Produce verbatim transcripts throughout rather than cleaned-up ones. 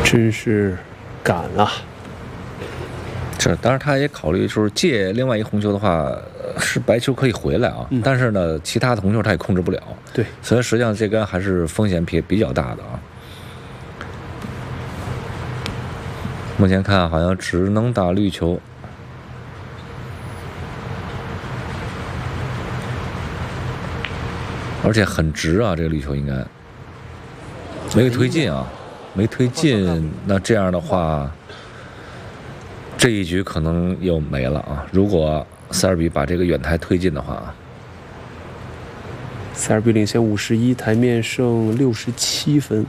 真是赶啊！ 是，当然他也考虑，就是借另外一红球的话，是白球可以回来啊，嗯、但是呢，其他的红球他也控制不了。 对， 所以实际上这杆还是风险比比较大的啊。目前看好像只能打绿球，而且很直啊，这个绿球应该没推进啊，没推进。那这样的话，这一局可能又没了啊！如果塞尔比把这个远台推进的话， 塞尔比领先五十一，台面剩六十七分。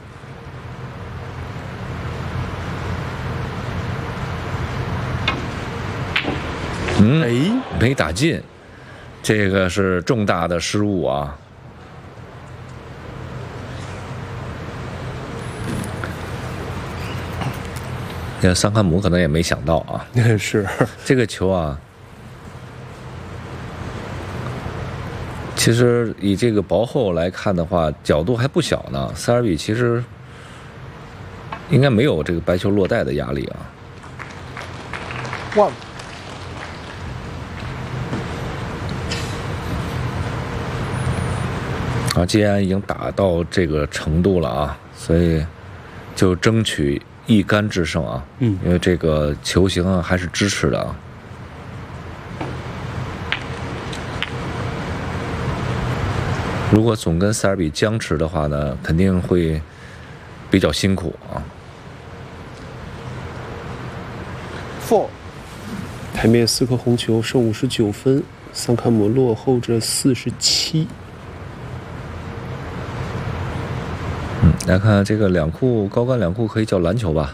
嗯， 哎， 没打进，这个是重大的失误啊！那桑坎姆可能也没想到啊， 是这个球啊，其实以这个薄厚来看的话，角度还不小呢。塞尔比其实应该没有这个白球落袋的压力啊。 哇！ 啊，既然已经打到这个程度了啊，所以就争取一杆制胜啊。 嗯， 因为这个球形啊还是支持的啊。如果总跟塞尔比僵持的话呢，肯定会比较辛苦啊。 four， 台面四颗红球，剩五十九分，桑坎姆落后着四十七。 嗯，来看这个两库高杆两库可以叫篮球吧？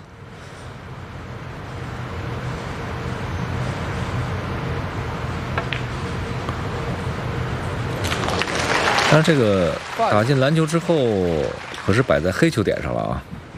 但是这个打进篮球之后，可是摆在黑球点上了啊。